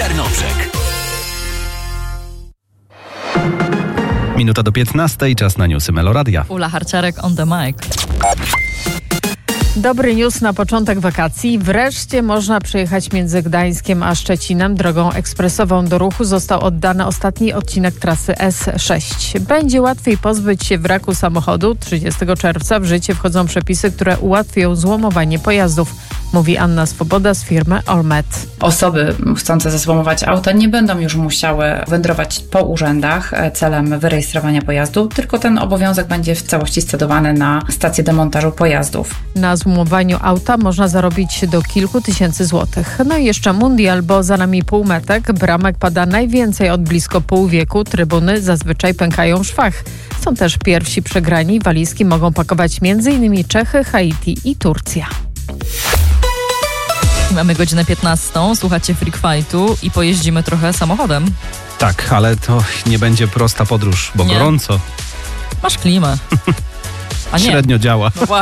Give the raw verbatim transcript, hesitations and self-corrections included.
Tarnobrzeg. Minuta do piętnastej, czas na newsy Meloradia. Ula Harciarek on the mic. Dobry news na początek wakacji. Wreszcie można przejechać między Gdańskiem a Szczecinem. Drogą ekspresową do ruchu został oddany ostatni odcinek trasy S sześć. Będzie łatwiej pozbyć się wraku samochodu. trzydziestego czerwca w życie wchodzą przepisy, które ułatwią złomowanie pojazdów, mówi Anna Swoboda z firmy Olmet. Osoby chcące zezłomować auta nie będą już musiały wędrować po urzędach celem wyrejestrowania pojazdu, tylko ten obowiązek będzie w całości scedowany na stację demontażu pojazdów. Na złomowaniu auta można zarobić do kilku tysięcy złotych. No i jeszcze mundial, bo za nami półmetek. Bramek pada najwięcej od blisko pół wieku. Trybuny zazwyczaj pękają w szwach. Są też pierwsi przegrani. Walizki mogą pakować m.in. Czechy, Haiti i Turcja. Mamy godzinę piętnastą, słuchacie Freak Fightu i pojeździmy trochę samochodem. Tak, ale to nie będzie prosta podróż, bo Nie. gorąco. Masz klimę. A nie. Średnio działa. No właśnie.